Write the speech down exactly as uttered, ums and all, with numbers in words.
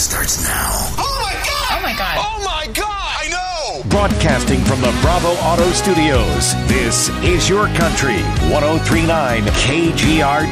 starts now. Oh my God! Oh my God! Oh my God! I know! Broadcasting from the Bravo Auto Studios, this is Your Country, one oh three point nine K G R